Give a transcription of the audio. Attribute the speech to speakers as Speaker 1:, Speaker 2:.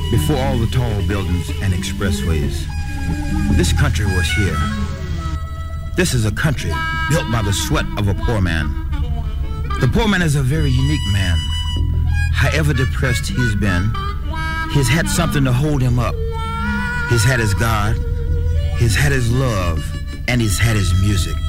Speaker 1: Before all the tall buildings and expressways, this country was here. This is a country built by the sweat of a poor man. The poor man is a very unique man. However depressed he's been, he's had something to hold him up. He's had his God, he's had his love, and he's had his music.